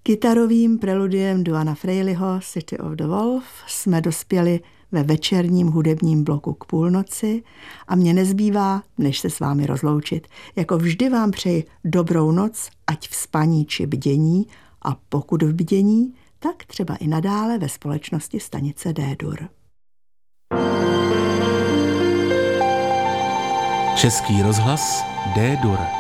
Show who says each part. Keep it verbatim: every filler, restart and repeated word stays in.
Speaker 1: Kytarovým preludiem Duana Freiliho City of the Wolf jsme dospěli ve večerním hudebním bloku k půlnoci a mně nezbývá, než se s vámi rozloučit. Jako vždy vám přeji dobrou noc, ať v spaní či bdění, a pokud v bdění, tak třeba i nadále ve společnosti stanice D-dur.
Speaker 2: Český rozhlas D-dur.